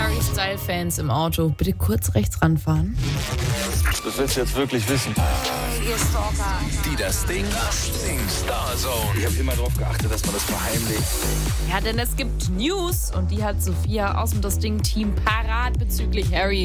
Harry Styles-Fans im Auto, bitte kurz rechts ranfahren. Das willst du jetzt wirklich wissen. Ihr Stalker. Die das Ding Starzone. Ich habe immer darauf geachtet, dass man das verheimlicht. Ja, denn es gibt News und die hat Sophia aus dem Das Ding-Team parat bezüglich Harry.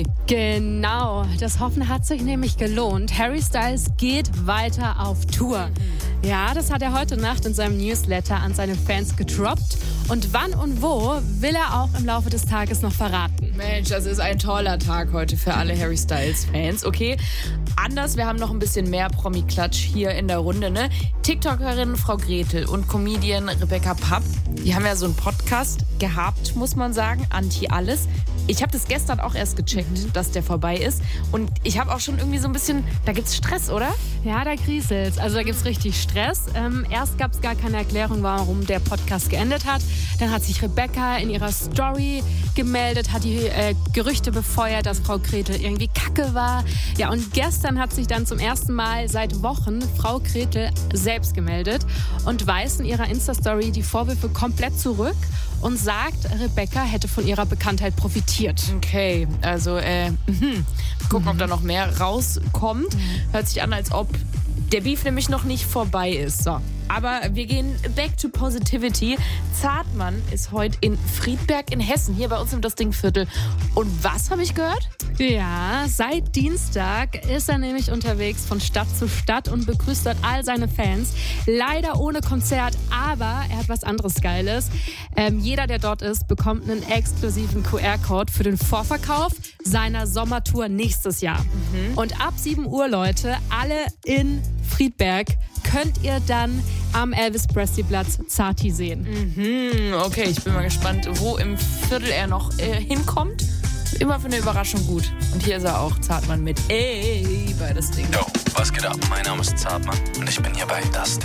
Genau, das Hoffen hat sich nämlich gelohnt. Harry Styles geht weiter auf Tour. Ja, das hat er heute Nacht in seinem Newsletter an seine Fans gedroppt. Und wann und wo will er auch im Laufe des Tages noch verraten. Mensch, das ist ein toller Tag heute für alle Harry Styles-Fans. Okay, anders, wir haben noch ein bisschen mehr Promi-Klatsch hier in der Runde, ne? TikTokerin Frau Gretel und Comedian Rebecca Papp, die haben ja so einen Podcast gehabt, muss man sagen, Anti-Alles. Ich habe das gestern auch erst gecheckt, dass der vorbei ist. Und ich habe auch schon irgendwie so ein bisschen, da gibt's Stress, oder? Ja, da kriselt's. Also da gibt's richtig Stress. Erst gab's gar keine Erklärung, warum der Podcast geendet hat. Dann hat sich Rebecca in ihrer Story gemeldet, hat die Gerüchte befeuert, dass Frau Gretel irgendwie kacke war. Ja, und gestern hat sich dann zum ersten Mal seit Wochen Frau Gretel selbst gemeldet und weist in ihrer Insta-Story die Vorwürfe komplett zurück und sagt, Rebecca hätte von ihrer Bekanntheit profitiert. Okay, also gucken, ob da noch mehr rauskommt. Hört sich an, als ob der Beef nämlich noch nicht vorbei ist. So. Aber wir gehen back to positivity. Zartmann ist heute in Friedberg in Hessen, hier bei uns im Das Ding-Viertel. Und was habe ich gehört? Ja, seit Dienstag ist er nämlich unterwegs von Stadt zu Stadt und begrüßt dort all seine Fans. Leider ohne Konzert, aber er hat was anderes Geiles. Jeder, der dort ist, bekommt einen exklusiven QR-Code für den Vorverkauf seiner Sommertour nächstes Jahr. Und ab 7 Uhr, Leute, alle in Friedberg, könnt ihr dann am Elvis-Presley-Platz Zati sehen. Okay, ich bin mal gespannt, wo im Viertel er noch hinkommt. Immer für eine Überraschung gut. Und hier ist er auch, Zartmann mit bei Das Ding. Yo, was geht ab? Mein Name ist Zartmann und ich bin hier bei Das Ding.